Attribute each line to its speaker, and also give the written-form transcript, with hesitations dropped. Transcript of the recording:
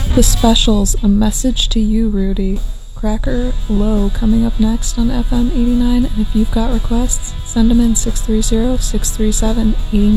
Speaker 1: The Specials, A Message to You, Rudy. Cracker Low coming up next on FM 89, and if you've got requests, send them in 630-637-89.